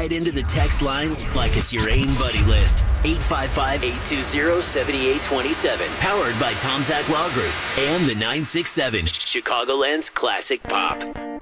right into the text line like it's your AIM buddy list. 855-820-7827. Powered by Tom Zach Law Group and the 967 Chicagoland's Classic Pop.